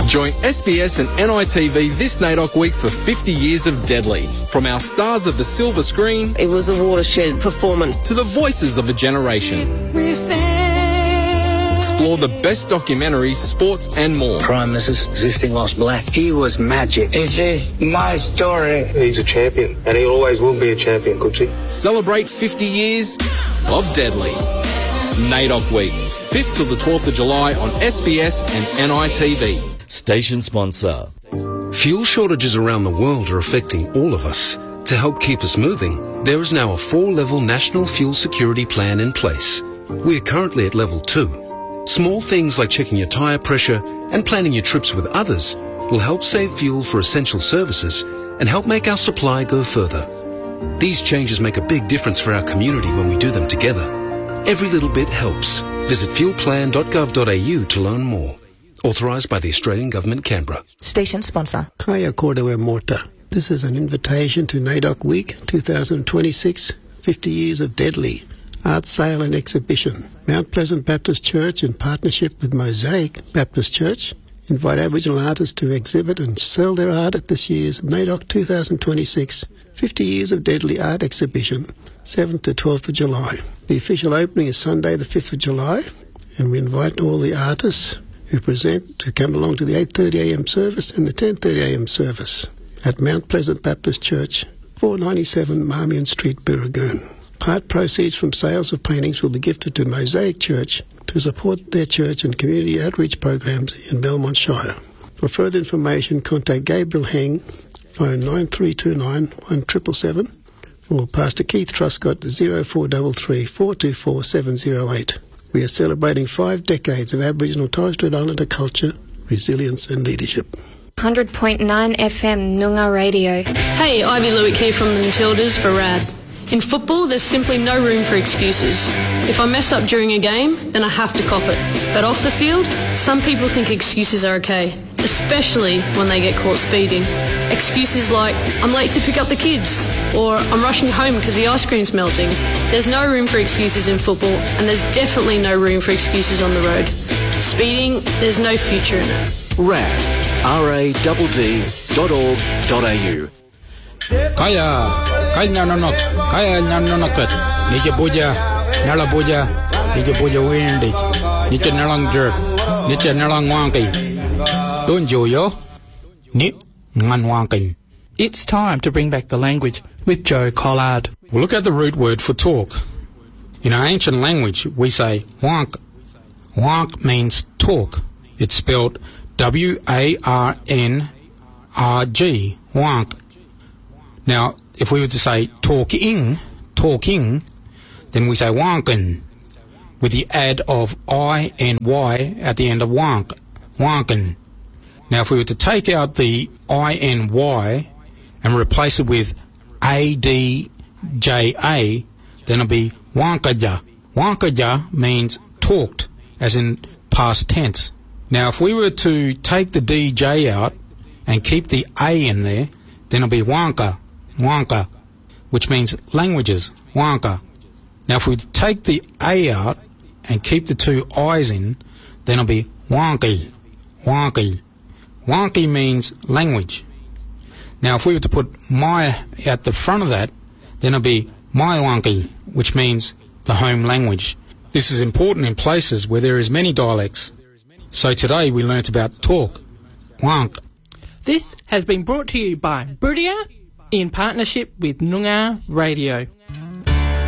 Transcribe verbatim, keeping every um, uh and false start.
Join S B S and N I T V this NAIDOC week for fifty years of Deadly. From our stars of the silver screen, it was a watershed performance, to the voices of a generation. Explore the best documentaries, sports and more. Prime Minister Existing Lost Black. He was magic. It is my story. He's a champion, and he always will be a champion, Cooksy. Celebrate fifty years of Deadly. NAIDOC Week, fifth till the twelfth of July on S B S and N I T V. Station sponsor. Fuel shortages around the world are affecting all of us. To help keep us moving, there is now a four-level national fuel security plan in place. We are currently at level two. Small things like checking your tyre pressure and planning your trips with others will help save fuel for essential services and help make our supply go further. These changes make a big difference for our community when we do them together. Every little bit helps. Visit fuel plan dot gov dot a u to learn more. Authorised by the Australian Government, Canberra. Station sponsor. Kaya Kordewe Morta. This is an invitation to NAIDOC Week twenty twenty-six, fifty years of Deadly. Art Sale and Exhibition. Mount Pleasant Baptist Church, in partnership with Mosaic Baptist Church, invite Aboriginal artists to exhibit and sell their art at this year's NAIDOC twenty twenty-six fifty Years of Deadly Art Exhibition, seventh to twelfth of July. The official opening is Sunday the fifth of July, and we invite all the artists who present to come along to the eight thirty a m service and the ten thirty a m service at Mount Pleasant Baptist Church, four ninety-seven Marmion Street, Birragoon. Part proceeds from sales of paintings will be gifted to Mosaic Church to support their church and community outreach programs in Belmont Shire. For further information, contact Gabriel Heng, phone nine three two nine, one seven seven seven, or Pastor Keith Truscott, zero four three three, four two four, seven zero eight. We are celebrating five decades of Aboriginal Torres Strait Islander culture, resilience and leadership. one hundred point nine F M Noongar Radio. Hey, Ivy Lewick here from the Matildas for R A D. In football, there's simply no room for excuses. If I mess up during a game, then I have to cop it. But off the field, some people think excuses are okay, especially when they get caught speeding. Excuses like, I'm late to pick up the kids, or I'm rushing home because the ice cream's melting. There's no room for excuses in football, and there's definitely no room for excuses on the road. Speeding, there's no future in it. R A D, R A D D dot org dot a u. Kaya, kaya nanonok, kaya nanonokat, nije buja, nala buja, nije buja windig, nije nalang jerk, nije nalang wanky. Don't you yo? Ni ngan wanky. It's time to bring back the language with Joe Collard. We'll look at the root word for talk. In our ancient language, we say wank. Wank means talk. It's spelled W A R N R G, wank. Now, if we were to say talking, talking, then we say wankin, with the add of I and Y at the end of wank, wankin. Now, if we were to take out the I and Y and replace it with A D J A, then it'll be wankaja. Wankaja means talked, as in past tense. Now, if we were to take the D J out and keep the A in there, then it'll be wanka. Wanka, which means languages, wanka. Now, if we take the A out and keep the two I's in, then it'll be wonky, wonky. Wonky means language. Now, if we were to put my at the front of that, then it'll be my wonky, which means the home language. This is important in places where there is many dialects. So today we learnt about talk, wank. This has been brought to you by Buriya in partnership with Noongar Radio.